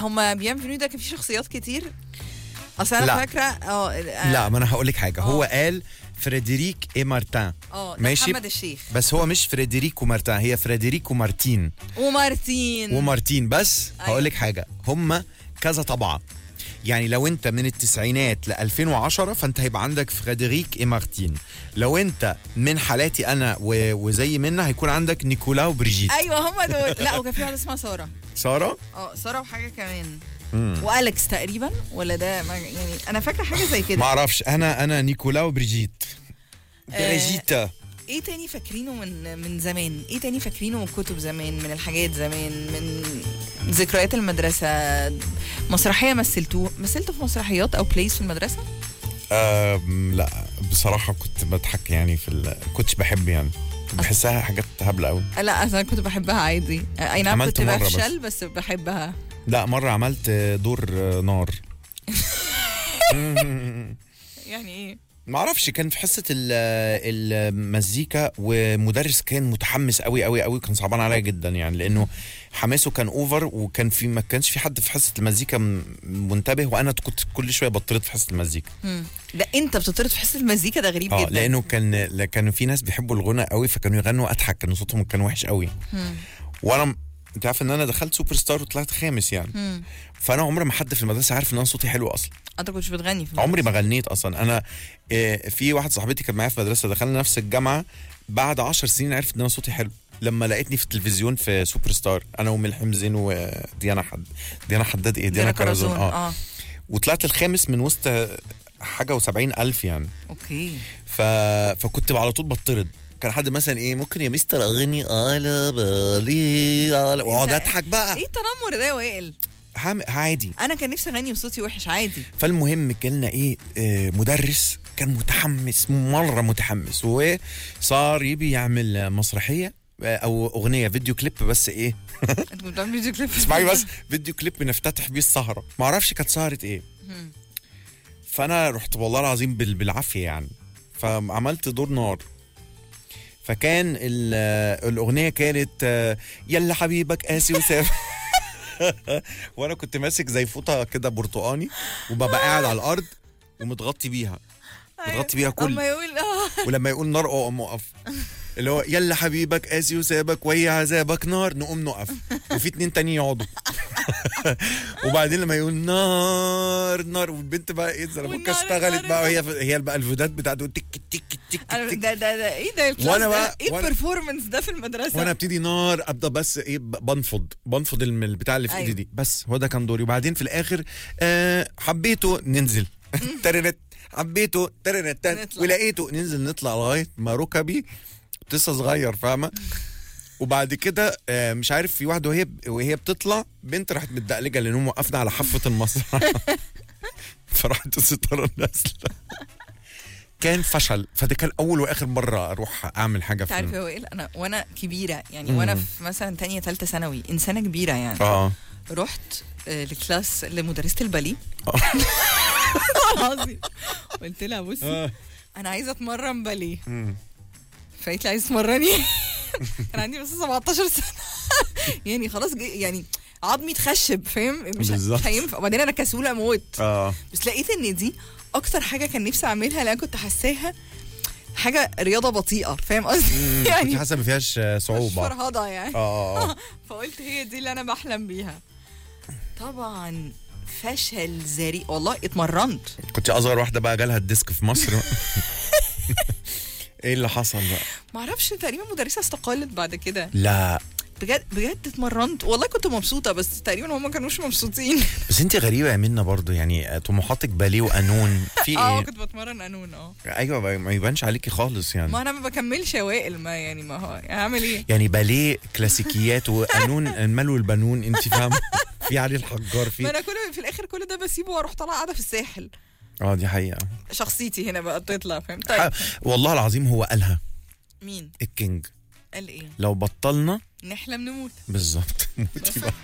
هما بيانفينو ده كان فيه شخصيات كتير اصل انا لا. فاكره لا ما انا هقول لك حاجه. هو قال فريدريك اي مارتان. ماشي محمد الشيخ. بس هو مش فريدريكو مارتان، هي فريدريكو مارتين ومارتين. بس هقول لك حاجه، هم كذا طبعه. يعني لو انت من التسعينات ل 2010 فانت هيبقى عندك فريدريك اي مارتين. لو انت من حالاتي انا وزي منا هيكون عندك نيكولا وبريجيت. ايوه هم دول. لا وكان في واحده اسمها ساره. ساره وحاجه كمان واليكس تقريبا، ولا ده يعني انا فاكره حاجه زي كده. ما اعرفش. انا نيكولا وبريجيت. بريجيتا. ايه تاني فاكرينه من زمان؟ ايه تاني فاكرينه من كتب زمان، من الحاجات زمان، من ذكريات المدرسه؟ مسرحيه مثلتوا في مسرحيات او بلايز في المدرسه؟ لا بصراحه كنت بضحك يعني كنتش بحب يعني، بحسها حاجات هبله قوي. لا انا كنت بحبها عادي. اي نعم كنت بفشل بس بحبها. لا مره عملت دور نار. يعني ايه؟ ما اعرفش. كان في حصه المزيكا ومدرس كان متحمس قوي قوي قوي، كان صعبان عليا جدا يعني، لانه حماسه كان اوفر، وكان ما كانش في حد في حصه المزيكا منتبه، وانا كنت كل شويه بطرد في حصه المزيكا. ده انت بتطرد في حصه المزيكا؟ ده غريب جدا. لانه كانوا في ناس بيحبوا الغنى قوي، فكانوا يغنوا اضحك، كانوا صوتهم كان وحش قوي. وانا انت عارف ان انا دخلت سوبر ستار وطلعت خامس يعني. فانا عمري ما حد في المدرسه عارف ان انا صوتي حلو اصلا. انت كنتش بتغني في المدرسة؟ عمري ما غنيت اصلا. انا في واحد صاحبتي كانت معايا في المدرسه، دخلنا نفس الجامعه، بعد 10 سنين عرفت ان انا صوتي حلو لما لقيتني في التلفزيون في سوبر ستار، انا وملحم زين وديانا حداد ديانا كرزون. وطلعت الخامس من وسط حاجه و70,000 يعني. اوكي. فكنت على طول بطرد. كان حد مثلا ممكن يا مستر اغني على بالي واقعد اضحك بقى. ايه التنمر ده يا وائل؟ عادي. انا كان نفسي اغني وصوتي وحش عادي. فالمهم جالنا مدرس كان متحمس، مره متحمس، وصار يبي يعمل مسرحيه او اغنيه فيديو كليب. بس انت بتعمل فيديو كليب؟ اسمعي بس، فيديو كليب بنفتتح بيه السهره. ما اعرفش كانت سهره فانا رحت والله العظيم بالعافيه يعني، فعملت دور نار. فكان الاغنيه كانت يلا حبيبك قاسي وساب. وانا كنت ماسك زي فوطه كده برتقاني، وببقى قاعد على الارض ومتغطي بيها كل. ولما يقول نار اقوم اقف، اللي هو يلا حبيبك قاسي وسابك وهي عذابك نار، نقوم نقف، وفي 2 تاني يقعدوا. وبعدين لما يقول نار نار، والبنت بقى الزلموكه اشتغلت بقى، هي بقى الفيدات بتاعته تك تك تك تك. ده ايه ده؟ وانا بقى البرفورمانس ده في المدرسه؟ وانا ابتدي نار، ابدا بس بنفض البتاع اللي في ايدي دي. بس هو ده كان دوري. وبعدين في الاخر حبيته ننزل ترنت، حبيته ترنت، ولقيته ننزل نطلع لغايه ما ركبي لسه صغير، فاهمه؟ وبعد كده مش عارف، في واحده وهي بتطلع بنت راحت متدقلجه، لانهم وقفنا على حافه المسرح. فراحت الستاره نازله. كان فشل. فده كان اول واخر مره اروح اعمل حاجه في تعرف يا وائل، انا وانا كبيره يعني، وانا في مثلا تانية ثالثه ثانوي، انسانه كبيره يعني. رحت لكلاس لمدرسه الباليه. قلت لها بصي انا عايزه اتمرن باليه. فقالت لي عايزه تمرني؟ كان عندي بس 17 سنه. يعني خلاص يعني عظمي اتخشب، فاهم؟ مش هينفع. وبعدين انا كسوله موت. بس لقيت ان دي اكتر حاجه كان نفسي اعملها، لان كنت حاساها حاجه رياضه بطيئه، فاهم قصدي؟ يعني كنت حاسه ما فيهاش صعوبه، مش فرهضه يعني. فقلت هي دي اللي انا بحلم بيها. طبعا فشل ذريع والله. اتمرنت. كنت اصغر واحده بقى جالها الديسك في مصر. ايه اللي حصل بقى؟ معرفش، تقريبا مدرسه استقالت بعد كده. لا بجد اتمرنت والله، كنت مبسوطه، بس تقريبا هم ما كانوش مبسوطين. بس انت غريبه يا منى برضو يعني، طموحاتك باليه وقانون في ايه؟ كنت بتمرن قانون. ايوه ما يبانش عليكي خالص يعني. ما انا ما بكملش يا وائل، ما يعني ما هو هعمل ايه يعني؟ باليه كلاسيكيات وقانون المال والبنون، انت فاهمه؟ في علي الحجار ما انا في الاخر كل ده بسيبه واروح طالعه قاعده في الساحل. دي حقيقه. شخصيتي هنا بقى تطلع، فاهم؟ طيب والله العظيم هو قالها. مين؟ الكينج. قال ايه؟ لو بطلنا نحلم نموت. بالظبط.